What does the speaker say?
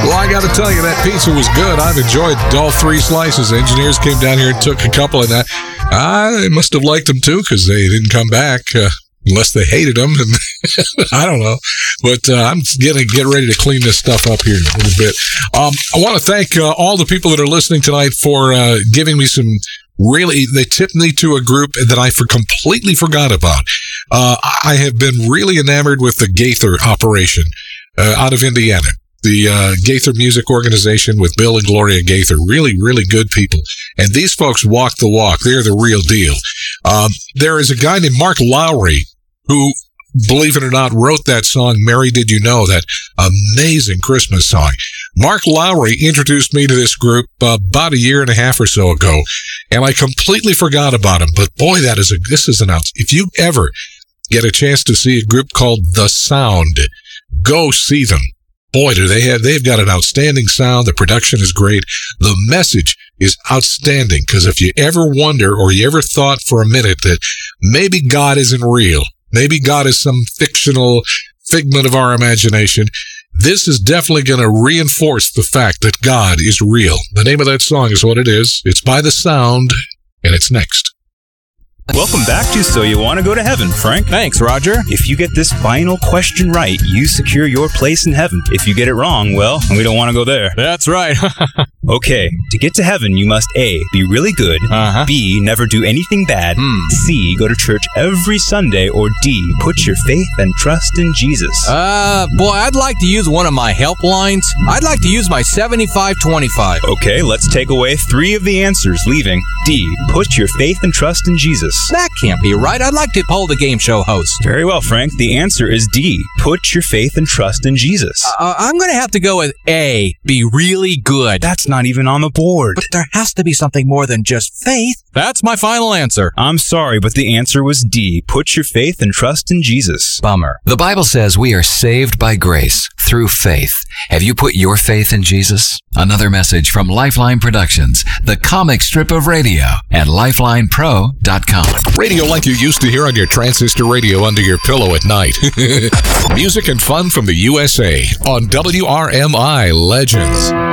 Well, I got to tell you, that pizza was good. I've enjoyed all 3 slices. Engineers came down here and took a couple, and I must have liked them too, because they didn't come back. Unless they hated them, and I don't know. But I'm going to get ready to clean this stuff up here in a little bit. I want to thank all the people that are listening tonight for giving me some really, they tipped me to a group that I completely forgot about. I have been really enamored with the Gaither operation out of Indiana. The Gaither Music Organization with Bill and Gloria Gaither. Really, really good people. And these folks walk the walk. They're the real deal. There is a guy named Mark Lowry who, believe it or not, wrote that song, Mary Did You Know, that amazing Christmas song. Mark Lowry introduced me to this group about a year and a half or so ago, and I completely forgot about him. But boy, this is an out. If you ever get a chance to see a group called The Sound, go see them. Boy, they've got an outstanding sound. The production is great. The message is outstanding, because if you ever wonder or you ever thought for a minute that maybe God isn't real, maybe God is some fictional figment of our imagination, this is definitely going to reinforce the fact that God is real. The name of that song is what it is. It's by The Sound, and it's next. Welcome back to So You Want to Go to Heaven, Frank. Thanks, Roger. If you get this final question right, you secure your place in heaven. If you get it wrong, well, we don't want to go there. That's right. Okay, to get to heaven, you must A, be really good, B, never do anything bad, C, go to church every Sunday, or D, put your faith and trust in Jesus. Boy, I'd like to use one of my help lines. I'd like to use my 75-25. Okay, let's take away 3 of the answers, leaving D, put your faith and trust in Jesus. That can't be right. I'd like to poll the game show host. Very well, Frank. The answer is D, put your faith and trust in Jesus. I'm going to have to go with A, be really good. That's not even on the board. But there has to be something more than just faith. That's my final answer. I'm sorry, but the answer was D, put your faith and trust in Jesus. Bummer. The Bible says we are saved by grace through faith. Have you put your faith in Jesus? Another message from Lifeline Productions, the comic strip of radio, at lifelinepro.com. Radio like you used to hear on your transistor radio under your pillow at night. Music and fun from the USA on WRMI Legends.